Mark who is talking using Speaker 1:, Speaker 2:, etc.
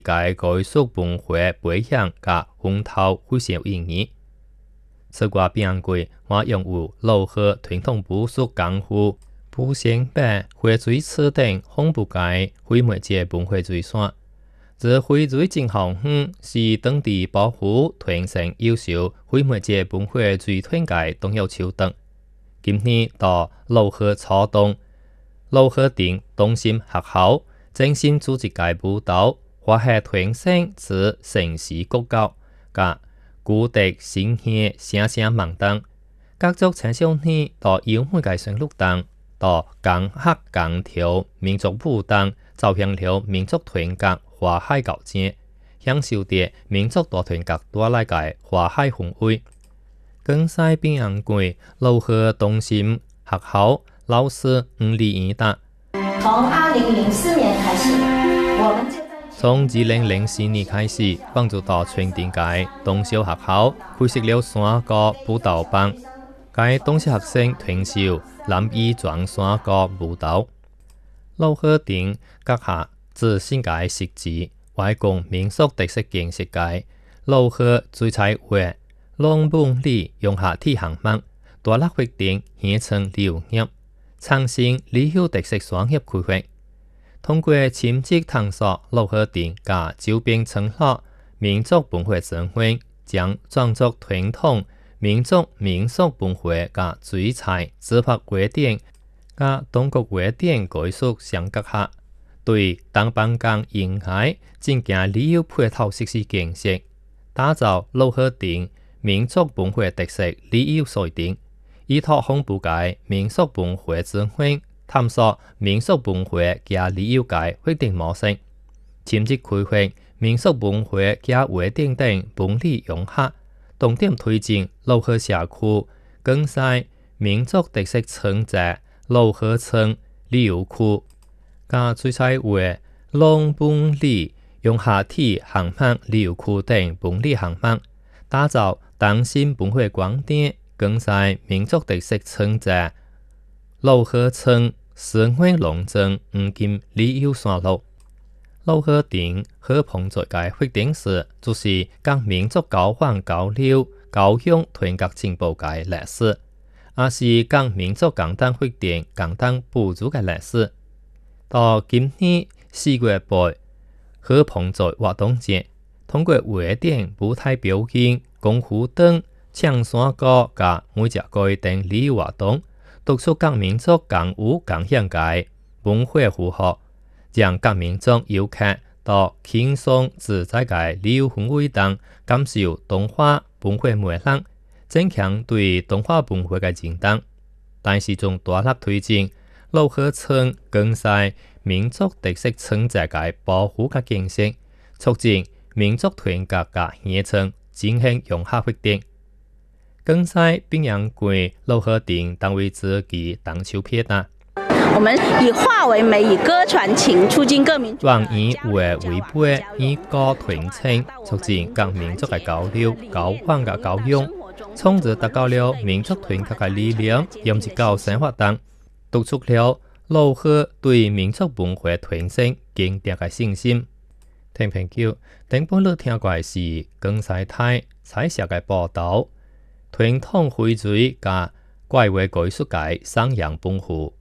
Speaker 1: 该概述文化背景甲风头非常有意义。此外，变过我拥有如何传统武术功夫、不先白、会水池等恐怖界非媒介文化水线。自非水正行是当地保护传承优秀非媒介文化水团界重要手段。今年到如何草动、如何定中心学校，精心组织界舞蹈，发下传承自城市国教，甲古德新鲜声声盲灯，各族青少年到优美界生活动，到共学共跳民族舞动，走向了民族团结华海交战，享受着民族大团结带来的华海氛围。江西边阳街如何中心学校老师吴丽仪达。
Speaker 2: 从2004年开始，我们就
Speaker 1: 从2004年开始，帮助到全镇界中小学校开设了3个舞蹈班，该中小学生传授南语全3个舞蹈。老河镇阁下自新界设置外公民俗特色建设界，老河水彩画、龙凤里用下体项目，大力发展县城旅游业，创新旅游特色双业开发。通过亲自探索老河镇甲周边村落民族文化资源，将创作传统民族民俗文化甲水彩自拍画展甲中国画展概述相结合，对东浜港沿海进行旅游配套设施建设，打造老河镇民族文化特色旅游赛点，依托丰富界民俗文化资源，探索民俗文化加旅游界发展模式，深入开发民俗文化加画展等文理融合，重点推进老河社区江西民族特色村寨老河村旅游区，加水彩画、龙凤里用下体项目旅游区等文理项目，打造当新文化广点江西民族特色村寨老河村生活农庄黄金旅游线路。老河镇和彭在界发展史，就是各民族交换交流、交响团结进步界历史，也是各民族共同发展、共同补助的历史。到今年4月8日，和彭在活动节，通过画展、舞台表演、功夫等唱山歌甲每只歌等旅游活动，突出各民族共有共享的文化符号，让各民族游客到轻松自在的旅游氛围中，感受东华文化魅力，增强对东华文化的认同。但是从大力推进老河村江西民族特色村寨的保护和建设，促进民族团结和县村进行融合发展。江西边阳街老河镇单位自己动手撇单。
Speaker 3: 我们以画为媒，以歌传情，促进各民族。
Speaker 1: 用以画为背，以歌传承，促进各民族的交流、交换和交融，从而达到了民族团结的力量，融入到生活中，突出了老河对民族文化传承坚定的信心。听朋友，顶半日听过的是江西台彩色的报道，传统非水甲怪话艺术界上扬丰富。